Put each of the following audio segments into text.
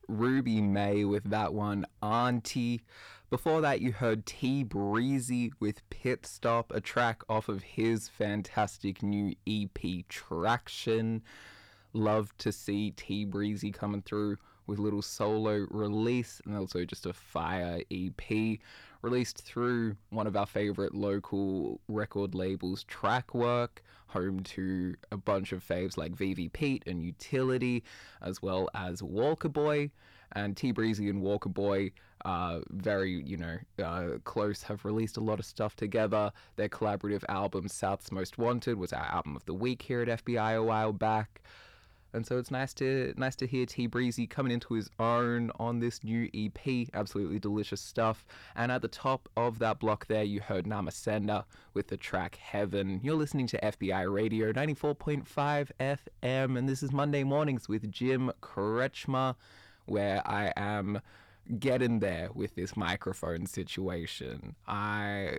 Ruby May with that one, Auntie. Before that, you heard T Breezy with Pit Stop, a track off of his fantastic new EP, Traction. Love to see T Breezy coming through with a little solo release, and also just a fire EP released through one of our favorite local record labels, Trackwork, home to a bunch of faves like VV Pete and Utility, as well as Walker Boy. And T Breezy and Walker Boy are very, close, have released a lot of stuff together. Their collaborative album, South's Most Wanted, was our album of the week here at FBI a while back. And so it's nice to hear T Breezy coming into his own on this new EP. Absolutely delicious stuff. And at the top of that block there, you heard Namasenda with the track Heaven. You're listening to FBI Radio 94.5 FM, and this is Monday Mornings with Jim Kretschmer, where I am getting there with this microphone situation. I'm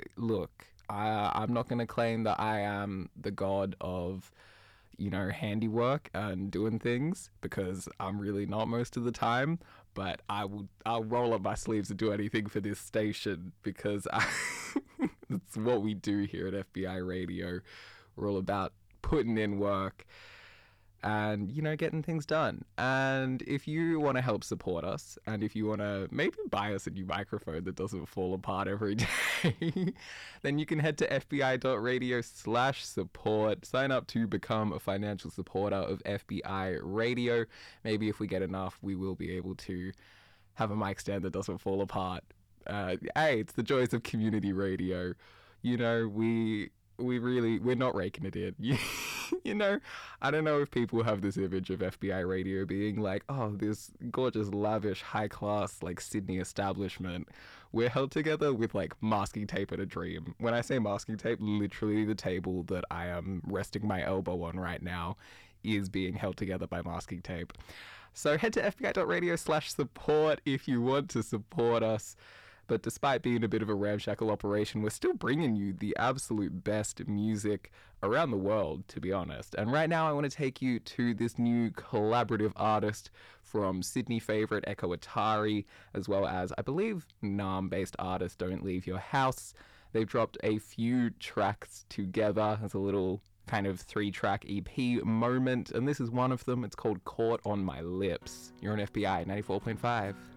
not going to claim that I am the god of handiwork and doing things, because I'm really not most of the time, but I'll roll up my sleeves and do anything for this station, because it's what we do here at FBI Radio. We're all about putting in work and, getting things done. And if you want to help support us, and if you want to maybe buy us a new microphone that doesn't fall apart every day, then you can head to fbi.radio/support. Sign up to become a financial supporter of FBI Radio. Maybe if we get enough, we will be able to have a mic stand that doesn't fall apart. Hey, it's the joys of community radio. We're not raking it in. I don't know if people have this image of FBI Radio being like, oh, this gorgeous, lavish, high-class, Sydney establishment. We're held together with, masking tape and a dream. When I say masking tape, literally the table that I am resting my elbow on right now is being held together by masking tape. So head to fbi.radio/support if you want to support us. But despite being a bit of a ramshackle operation, we're still bringing you the absolute best music around the world, to be honest. And right now I want to take you to this new collaborative artist from Sydney favourite Echo Atari, as well as, I believe, Naarm-based artist Don't Leave Your House. They've dropped a few tracks together as a little kind of 3-track EP moment, and this is one of them. It's called Caught on My Lips. You're on FBI 94.5.